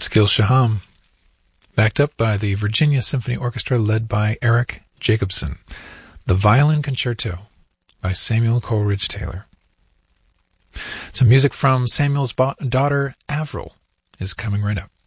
Catskill Shaham, backed up by the Virginia Symphony Orchestra led by Eric Jacobson. The Violin Concerto by Samuel Coleridge Taylor. Some music from Samuel's daughter Avril is coming right up.